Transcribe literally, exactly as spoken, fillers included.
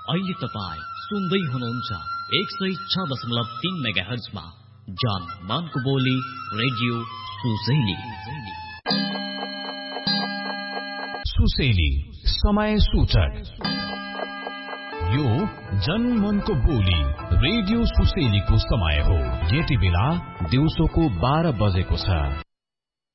अहिले तपाईँ सुन्दै हुनुहुन्छ एक सय छ दशमलव तीन मेगा हर्जमा जन मनको बोली रेडियो सुसेली। सुसेली समय सूचक। यो जन मनको बोली रेडियो सुसेलीको समय हो। यति बेला दिउँसोको बाह्र बजेको छ।